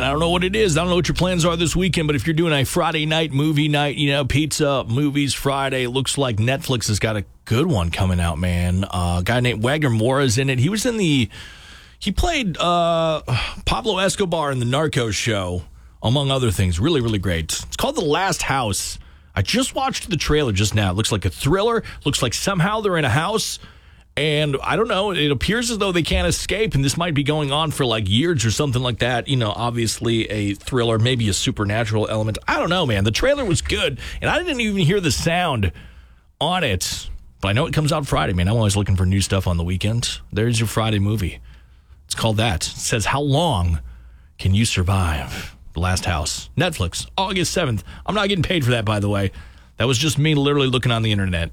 I don't know what it is. I don't know what your plans are this weekend, but if you're doing a Friday night movie night, pizza, movies Friday, looks like Netflix has got a good one coming out, man. A guy named Wagner Moura is in it. He played Pablo Escobar in the Narcos show, among other things. Really, really great. It's called The Last House. I just watched the trailer just now. It looks like a thriller. Looks like somehow they're in a house. And I don't know, it appears as though they can't escape, and this might be going on for like years or something like that. Obviously a thriller, maybe a supernatural element. I don't know, man. The trailer was good, and I didn't even hear the sound on it. But I know it comes out Friday, man. I'm always looking for new stuff on the weekend. There's your Friday movie. It's called that. It says, How Long Can You Survive? The Last House. Netflix, August 7th. I'm not getting paid for that, by the way. That was just me literally looking on the internet.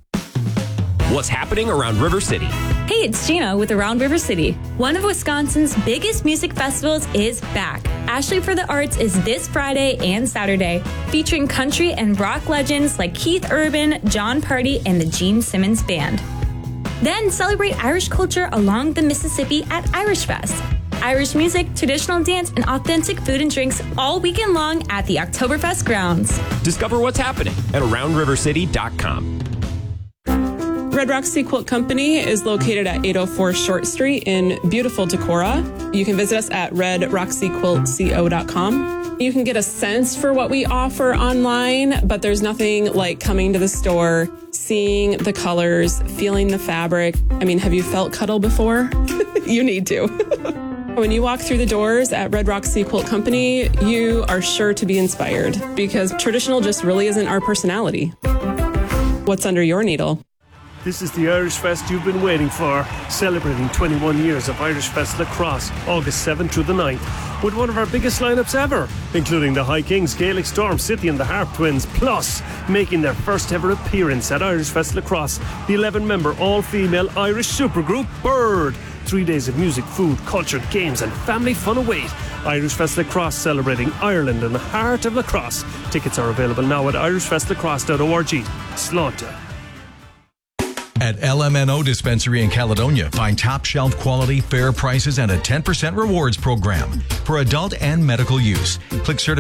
What's happening around River City? Hey, it's Gina with Around River City. One of Wisconsin's biggest music festivals is back. Ashley for the Arts is this Friday and Saturday, featuring country and rock legends like Keith Urban, John Party, and the Gene Simmons Band. Then celebrate Irish culture along the Mississippi at Irish Fest. Irish music, traditional dance, and authentic food and drinks all weekend long at the Oktoberfest grounds. Discover what's happening at AroundRiverCity.com. Red Rock Sea Quilt Company is located at 804 Short Street in beautiful Decorah. You can visit us at redrockseaquiltco.com. You can get a sense for what we offer online, but there's nothing like coming to the store, seeing the colors, feeling the fabric. I mean, have you felt cuddle before? You need to. When you walk through the doors at Red Rock Sea Quilt Company, you are sure to be inspired because traditional just really isn't our personality. What's under your needle? This is the Irish Fest you've been waiting for, celebrating 21 years of Irish Fest Lacrosse, August 7th through the 9th, with one of our biggest lineups ever, including the High Kings, Gaelic Storm City and the Harp Twins, plus making their first ever appearance at Irish Fest Lacrosse, the 11-member all-female Irish supergroup Bird. 3 days of music, food, culture, games and family fun await. Irish Fest Lacrosse, celebrating Ireland in the heart of lacrosse. Tickets are available now at irishfestlacrosse.org. Slánta. At LMNO Dispensary in Caledonia, find top shelf quality, fair prices, and a 10% rewards program for adult and medical use. Click certification